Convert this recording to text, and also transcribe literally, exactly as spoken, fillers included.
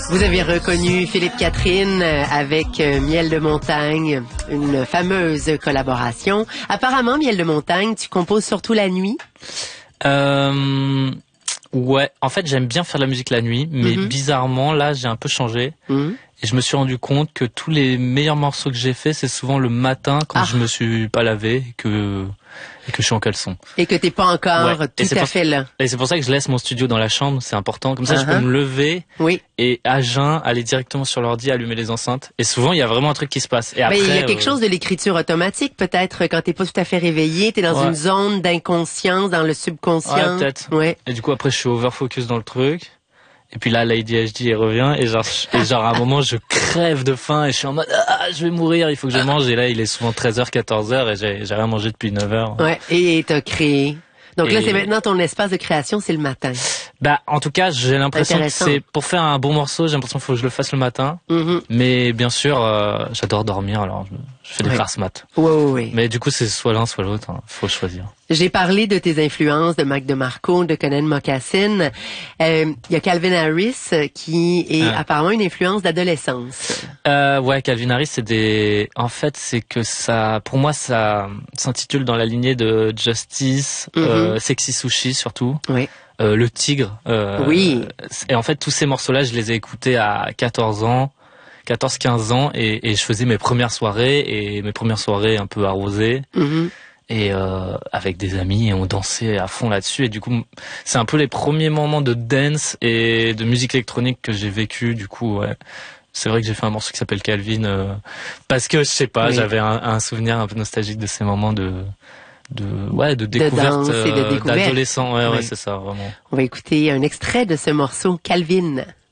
Vous avez reconnu Philippe Catherine avec Miel de montagne, une fameuse collaboration. Apparemment, Miel de montagne, tu composes surtout la nuit? Euh... Ouais, en fait, j'aime bien faire de la musique la nuit, mais Mm-hmm. bizarrement, là, j'ai un peu changé. Mm-hmm. Et je me suis rendu compte que tous les meilleurs morceaux que j'ai faits, c'est souvent le matin quand ah. je me suis pas lavé et que, et que je suis en caleçon. Et que t'es pas encore ouais. tout à pour, fait là. Et c'est pour ça que je laisse mon studio dans la chambre, c'est important. Comme ça, uh-huh. je peux me lever oui. et à jeun, aller directement sur l'ordi, allumer les enceintes. Et souvent, il y a vraiment un truc qui se passe. Et après, mais il y a quelque euh... chose de l'écriture automatique, peut-être, quand t'es pas tout à fait réveillé, t'es dans ouais. une zone d'inconscience, dans le subconscient. Ouais, peut-être. Ouais. Et du coup, après, je suis over-focus dans le truc. Et puis là, l'A D H D, elle revient, et genre, et genre, à un moment, je crève de faim, et je suis en mode, ah, je vais mourir, il faut que je mange, et là, il est souvent treize heures, quatorze heures, et j'ai, j'ai rien mangé depuis neuf heures. Ouais, et t'as créé. Donc et... là, c'est maintenant ton espace de création, c'est le matin. Bah, en tout cas, j'ai l'impression que c'est, pour faire un bon morceau, j'ai l'impression qu'il faut que je le fasse le matin. Mm-hmm. Mais bien sûr, euh, j'adore dormir, alors je, je fais des ouais. farces mat. Ouais, ouais, ouais. Mais du coup, c'est soit l'un, soit l'autre, hein. Faut choisir. J'ai parlé de tes influences, de Mac DeMarco, de Conan Mocassin. Il euh, y a Calvin Harris qui est ah. apparemment une influence d'adolescence. Euh, ouais, Calvin Harris, c'est des... En fait, c'est que ça... Pour moi, ça s'intitule dans la lignée de Justice, mm-hmm. euh, Sexy Sushi surtout. Oui. Euh, le Tigre. Euh, oui. Et en fait, tous ces morceaux-là, je les ai écoutés à quatorze ans, quatorze quinze ans, et, et je faisais mes premières soirées, et mes premières soirées un peu arrosées. Mm-hmm. Et euh, avec des amis, et on dansait à fond là-dessus, et du coup c'est un peu les premiers moments de dance et de musique électronique que j'ai vécu. Du coup ouais, c'est vrai que j'ai fait un morceau qui s'appelle Calvin euh, parce que je sais pas, oui. j'avais un, un souvenir un peu nostalgique de ces moments de de ouais de découverte, de euh, de découverte. d'adolescent. Ouais, oui. ouais, c'est ça vraiment. On va écouter un extrait de ce morceau Calvin.